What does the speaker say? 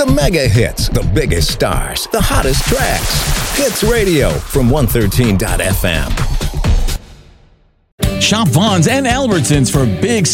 mega hits, the biggest stars, the hottest tracks. Hits Radio from 113.fm. Shop Vaughn's and Albertsons for big